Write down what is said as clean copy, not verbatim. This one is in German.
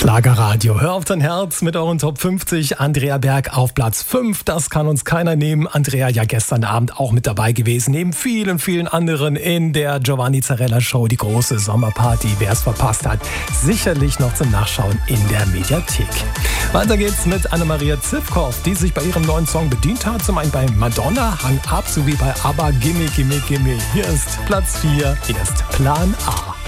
Schlagerradio. Hör auf dein Herz mit euren Top 50. Andrea Berg auf Platz 5. Das kann uns keiner nehmen. Andrea ja gestern Abend auch mit dabei gewesen. Neben vielen, vielen anderen in der Giovanni Zarella Show. Die große Sommerparty. Wer es verpasst hat, sicherlich noch zum Nachschauen in der Mediathek. Weiter geht's mit Anna-Maria Zivkow, die sich bei ihrem neuen Song bedient hat. Zum einen bei Madonna, Hang Up, sowie bei ABBA, Gimme, Gimme, Gimme. Hier ist Platz 4. Hier ist Plan A.